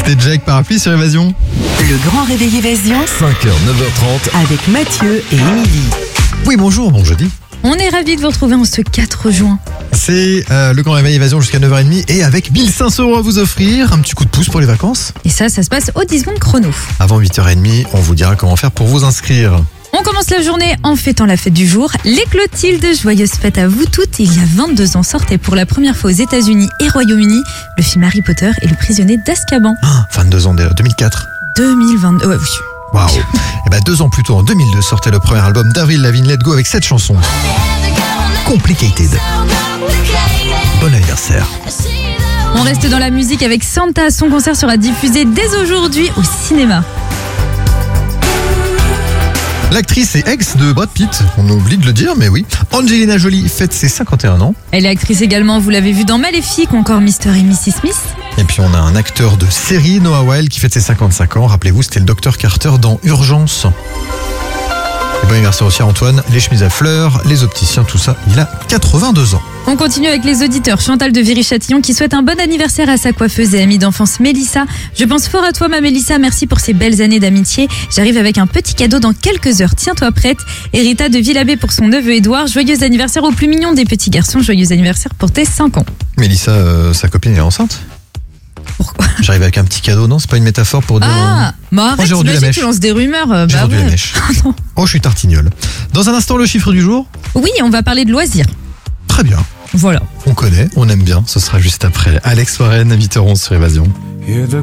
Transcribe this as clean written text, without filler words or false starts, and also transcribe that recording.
C'était Jack Parapluie sur Évasion. Le grand réveil Évasion 5h, 9h30. avec Mathieu et Émilie. Oui, bonjour, bon jeudi. On est ravis de vous retrouver en ce 4 juin. C'est le grand réveil Évasion jusqu'à 9h30 et avec 1500 € à vous offrir. Un petit coup de pouce pour les vacances. Et ça se passe au 10 secondes chrono. Avant 8h30, on vous dira comment faire pour vous inscrire. On commence la journée en fêtant la fête du jour. Les Clotildes, joyeuse fête à vous toutes. Il y a 22 ans sortait pour la première fois aux États-Unis et Royaume-Uni le film Harry Potter et le prisonnier d'Azkaban. 22 ans, 2004. 2022, ouais, oui. Waouh. Et ben 2 ans plus tôt, en 2002, sortait le premier album d'Avril Lavigne, Let Go, avec cette chanson. Complicated. Bon anniversaire. On reste dans la musique avec Santa. Son concert sera diffusé dès aujourd'hui au cinéma. L'actrice et ex de Brad Pitt, on oublie de le dire, mais oui. Angelina Jolie fête ses 51 ans. Elle est actrice également, vous l'avez vu dans Maléfique ou encore Mr. et Mrs. Smith. Et puis on a un acteur de série, Noah Weil, qui fête ses 55 ans. Rappelez-vous, c'était le Dr Carter dans Urgence. Et bon anniversaire aussi à Antoine, les chemises à fleurs, les opticiens, tout ça. Il a 82 ans. On continue avec les auditeurs. Chantal de Viry-Châtillon qui souhaite un bon anniversaire à sa coiffeuse et amie d'enfance Mélissa. Je pense fort à toi ma Mélissa, merci pour ces belles années d'amitié. J'arrive avec un petit cadeau dans quelques heures, tiens-toi prête. Et Rita de Villabé pour son neveu Édouard. Joyeux anniversaire au plus mignon des petits garçons, joyeux anniversaire pour tes 5 ans. Mélissa, sa copine, elle est enceinte. Pourquoi? J'arrive avec un petit cadeau, non? C'est pas une métaphore pour dire... bah arrête, j'ai rendu la t'imagines, mèche. tu lances des rumeurs. J'ai bah rendu ouais. la mèche. Non. Oh, je suis tartignole. Dans un instant, le chiffre du jour. Oui, on va parler de loisirs. Très bien. Voilà. On connaît, on aime bien. Ce sera juste après Alex Warren, 8h11 sur Évasion. Hear the